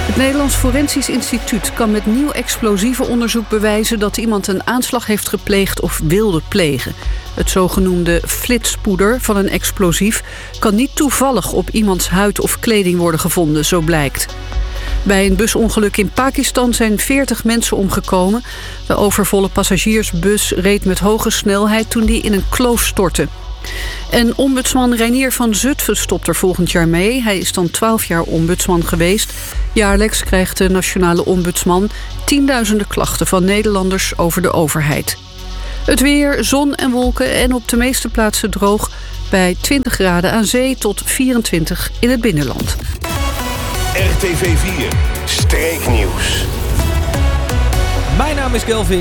Het Nederlands Forensisch Instituut kan met nieuw explosievenonderzoek bewijzen dat iemand een aanslag heeft gepleegd of wilde plegen. Het zogenoemde flitspoeder van een explosief kan niet toevallig op iemands huid of kleding worden gevonden, zo blijkt. Bij een busongeluk in Pakistan zijn 40 mensen omgekomen. De overvolle passagiersbus reed met hoge snelheid toen die in een kloof stortte. En ombudsman Reinier van Zutphen stopt er volgend jaar mee. Hij is dan 12 jaar ombudsman geweest. Jaarlijks krijgt de nationale ombudsman tienduizenden klachten van Nederlanders over de overheid. Het weer, zon en wolken en op de meeste plaatsen droog. Bij 20 graden aan zee tot 24 in het binnenland. RTV 4 Streeknieuws. Mijn naam is Kelvin.